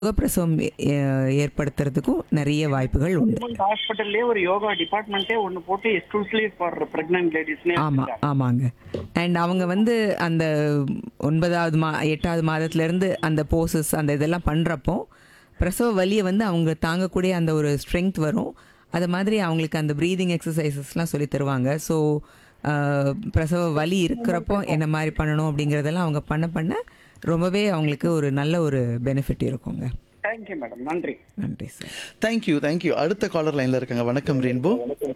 சுகப்பிரசவம் ஏற்படுத்துறதுக்கும் நிறைய வாய்ப்புகள் உண்டு. கவர்மெண்ட் ஹாஸ்பிட்டல்லே ஒரு யோகா டிபார்ட்மெண்ட்டே ஒன்னு போட்டு எக்ஸ்க்ளூசிவ்லி ஃபார் பிரெக்னன்ட் லேடிஸ்னே ஆமாங்க. அண்ட் அவங்க வந்து அந்த 9வது 8வது மாதத்துலேருந்து அந்த போசஸ் அந்த இதெல்லாம் பண்ணுறப்போ பிரசவ வலியை வந்து அவங்க தாங்கக்கூடிய அந்த ஒரு ஸ்ட்ரென்த் வரும். அது மாதிரி அவங்களுக்கு அந்த ப்ரீதிங் எக்ஸசைசஸ்லாம் சொல்லி தருவாங்க. ஸோ பிரசவ வலி இருக்கிறப்போ என்ன மாதிரி பண்ணணும் அப்படிங்கிறதெல்லாம் அவங்க பண்ண ரொம்பவே அவங்களுக்கு ஒரு நல்ல ஒரு பெனிஃபிட் இருக்குங்க. Thank you madam. நன்றி. நன்றி சார். தேங்க்யூ. அடுத்த காலர் லைன்ல இருக்காங்க. வணக்கம் ரெயின்போ.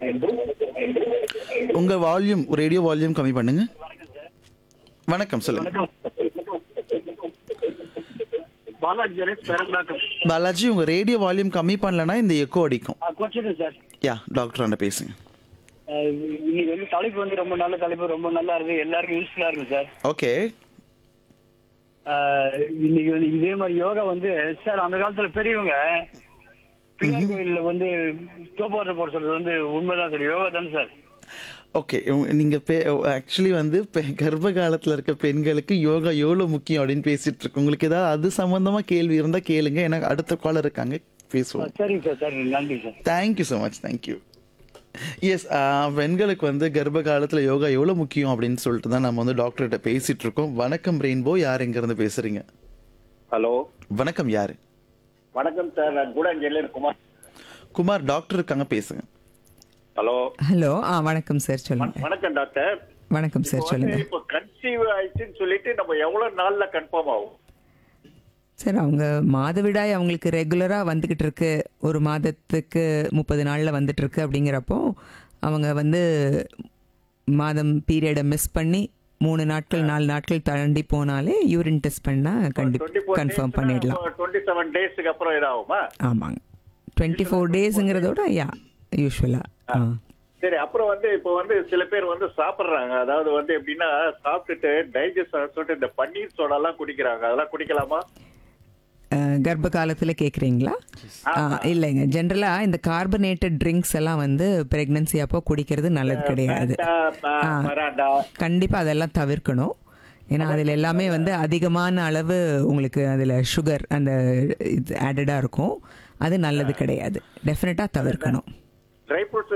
உங்க வால்யூம் ரேடியோ வால்யூம் கம்மி பண்ணுங்க. வணக்கம், சொல்லுங்க. பாலாஜி, உங்க ரேடியோ வால்யூம் கம்மி பண்ணலனா இந்த எக்கோ அடிக்கும். டாக்டர் அண்ணா பேசுங்க. இன்னைக்கு வந்து தலைப்பு வந்து ரொம்ப நல்ல தலைப்பு, ரொம்ப நல்லா இருக்கு, எல்லாருக்கும் யூஸ்ஃபுல்லா இருக்கு சார். ஓகே. இன்னைக்கு வந்து இதே மாதிரி யோகா வந்து சார் அந்த காலத்துல பெரியவங்க பிள்ளையார் கோயில்ல வந்து தோப்பாட்ட போட சொல்றது வந்து உண்மைதான் சார், யோகா தானே சார். ஓகே, நீங்க ஆக்சுவலி வந்து கர்ப்ப காலத்துல இருக்க பெண்களுக்கு யோகா எவ்வளவு முக்கியம் அப்படின்னு பேசிட்டு இருக்கு. உங்களுக்கு ஏதாவது அது சம்பந்தமா கேள்வி இருந்தா கேளுங்க. எனக்கு அடுத்த காலர் இருக்காங்க, பேசுவோம். சரிங்க சார். சரி, நன்றி sir. Thank you so much. Thank you. S, பெண்களுக்கு வந்து கர்ப்ப காலத்தில் யோகா எவ்வளோ முக்கியம் அப்படின்னு சொல்லிட்டு தான் நம்ம வந்து டாக்டர்கிட்ட பேசிட்டு இருக்கோம். வணக்கம் ரெயின்போ, யார் எங்கேருந்து பேசுறீங்க? ஹலோ, வணக்கம். யாரு? வணக்கம் சார், நான் கூடாஞ்சேரியில குமார். டாக்டர் இருக்காங்க, பேசுங்க. ஹலோ. வணக்கம் சார், சொல்லுங்க. வணக்கம் டாக்டர். வணக்கம் சார், சொல்லுங்க. இப்போ கன்சீவ் ஆயிடுச்சுன்னு சொல்லிட்டு நம்ம எவ்வளவு நாள்ல கன்ஃபார்ம் ஆகும் சார், அவங்க மாதவிடாய் அவங்களுக்கு ரெகுலராக வந்துக்கிட்டு இருக்கு, ஒரு மாதத்துக்கு 30 நாளில் வந்துட்டு இருக்கு. அப்படிங்கிறப்போ அவங்க வந்து மாதம் பீரியடை மிஸ் பண்ணி 3 நாட்கள் 4 நாட்கள் தாண்டி போனாலே யூரின் டெஸ்ட் பண்ணால் கண்டிப்பாக கன்ஃபார்ம் பண்ணிடலாம். 27 டேஸ்க்கு அப்புறம் இதாகுமா? ஆமாங்க. 24 டேஸுங்கிறதோட யூஸ்வலாக. சரி, அப்புறம் வந்து இப்போ வந்து சில பேர் வந்து சாப்பிடுறாங்க, அதாவது வந்து எப்படின்னா சாப்பிட்டுட்டு டைஜஸ்ட் சொல்லிட்டு இந்த பன்னீர் சோடா எல்லாம் குடிக்கிறாங்க, அதெல்லாம் குடிக்கலாமா? கர்ப்ப காலத்தில் கேட்குறீங்களா? இல்லைங்க. ஜென்ரலாக இந்த கார்பனேட்டட் ட்ரிங்க்ஸ் எல்லாம் வந்து ப்ரெக்னன்சி அப்போ குடிக்கிறது நல்லது கிடையாது. கண்டிப்பாக அதெல்லாம் தவிர்க்கணும். ஏன்னா அதில் எல்லாமே வந்து அதிகமான அளவு உங்களுக்கு அதில் சுகர் அந்த இது ஆடடாக இருக்கும். அது நல்லது கிடையாது. டெஃபினட்டாக தவிர்க்கணும். ட்ரை ஃப்ரூட்ஸ்,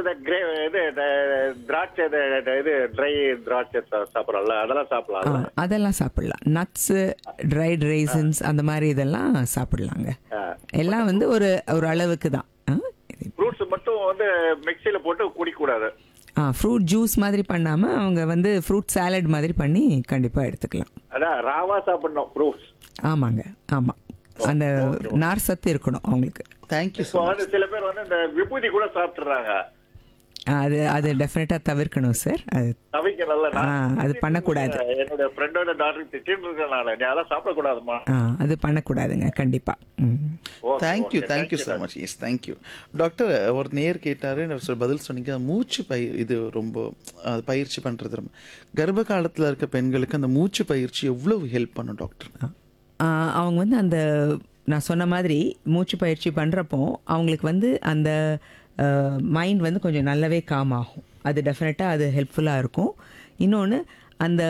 திராட்சை, இது ட்ரை திராட்சை சாப்பிடறோம்ல, அதெல்லாம் சாப்பிடலாம். அதெல்லாம் சாப்பிடலாம். நட்ஸு, ட்ரைட் ரைசன்ஸ் அந்த மாதிரி இதெல்லாம் சாப்பிடலாங்க. எல்லாம் வந்து ஒரு அளவுக்கு தான். ஃப்ரூட்ஸ் மட்டும் வந்து மிக்ஸில போட்டு குடிக்கக்கூடாது. ஃப்ரூட் ஜூஸ் மாதிரி பண்ணாமல் அவங்க வந்து ஃப்ரூட் சாலட் மாதிரி பண்ணி கண்டிப்பாக எடுத்துக்கலாம். அதான் ராவா சாப்பிடணும் ஃப்ரூட்ஸ். ஆமாங்க, ஆமாம். அந்த நார் சத்து இருக்கணும் அவங்களுக்கு. தேங்க்யூ. சில பேர் வந்து இந்த விபூதி கூட சாப்பிட்டுறாங்க. அது டெஃபினட்டாக தவிர்க்கணும் சார். அது பண்ணக்கூடாது. என்னோட ஃப்ரெண்டோட டாக்டர் திட்டிட்டு இருக்கனால நீ அதெல்லாம் சாப்பிடக்கூடாதுமா. அது பண்ணக்கூடாதுங்க கண்டிப்பா. Thank you so much. S, thank you doctor. ஒரு நேர் கேட்டாரு, பதில் சொன்னீங்க. மூச்சு இது ரொம்ப பயிற்சி பண்றது ரொம்ப கர்ப்ப காலத்தில் இருக்க பெண்களுக்கு அந்த மூச்சு பயிற்சி எவ்வளவு ஹெல்ப் பண்ணும் டாக்டர்? அவங்க வந்து அந்த நான் சொன்ன மாதிரி மூச்சு பயிற்சி பண்ணுறப்போ அவங்களுக்கு வந்து அந்த மைண்ட் வந்து கொஞ்சம் நல்லாவே காம் ஆகும். அது டெஃபினட்டாக அது ஹெல்ப்ஃபுல்லாக இருக்கும். இன்னொன்று, அந்த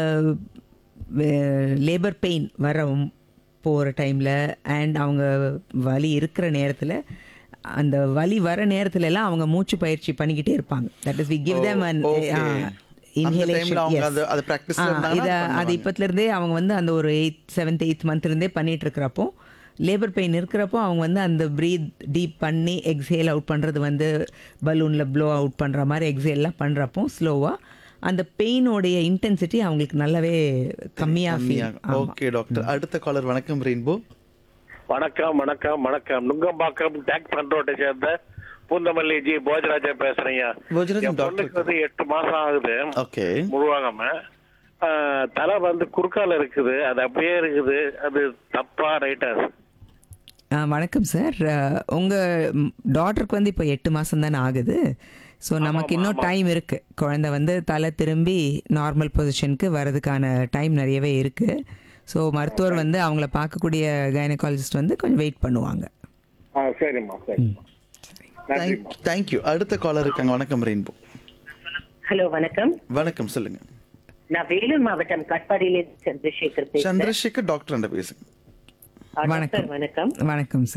லேபர் பெயின் போகிற டைமில் அண்ட் அவங்க வலி இருக்கிற நேரத்தில், அந்த வலி வர நேரத்துல எல்லாம் அவங்க மூச்சு பயிற்சி பண்ணிக்கிட்டே இருப்பாங்க. That is we give them an inhalation. அது இப்போத்துலேருந்தே அவங்க வந்து அந்த ஒரு 7th 8th மந்த்லேருந்தே பண்ணிகிட்டு இருக்கிறப்போ, லேபர் பெயின் இருக்கிறப்போ அவங்க வந்து அந்த ப்ரீத் டீப் பண்ணி எக்ஸேல் அவுட் பண்ணுறது வந்து பலூனில் ப்ளோ அவுட் பண்ணுற மாதிரி எக்ஸேல்லாம் பண்ணுறப்போ ஸ்லோவாக அந்த பெயினோடைய இன்டென்சிட்டி அவங்களுக்கு நல்லாவே கம்மியாக. Okay doctor. அடுத்த காலர். வணக்கம் ரெயின்போ. வணக்கம். நுங்கம்பாக்கம் டேக் பண்ரோட்டை சேர்ந்த பூந்தமல்லி ஜி போஜராஜா பேசுறீங்க. பொண்ணுக்கு வந்து 8 மாசம் ஆகுது. ஓகே. முழுவாகாம தலை வந்து குறுக்கால இருக்குது, அது அப்படியே இருக்குது. அது தப்பா ரைட்டா? வணக்கம் சார். உங்கள் டாக்டருக்கு வந்து இப்போ 8 மாதம் தானே ஆகுது. ஸோ நமக்கு இன்னும் டைம் இருக்குது. குழந்தை வந்து தலை திரும்பி நார்மல் பொசிஷனுக்கு வர்றதுக்கான டைம் நிறையவே இருக்குது. ஸோ மருத்துவர் வந்து அவங்கள பார்க்கக்கூடிய கைனகாலஜிஸ்ட் வந்து கொஞ்சம் வெயிட் பண்ணுவாங்க. சரிம்மா, சரிம்மா. தேங்க்யூ. அடுத்த காலர் இருக்காங்க. வணக்கம் ரெயின்போ. ஹலோ, வணக்கம். வணக்கம், சொல்லுங்க. நான் வேலூர் மாவட்டம் காட்பாடியிலிருந்து சந்திரசேகர் பேசுறேன். சந்திரசேகர் டாக்டர் பேசுங்க. வணக்கம். வணக்கம். வணக்கம் சார்.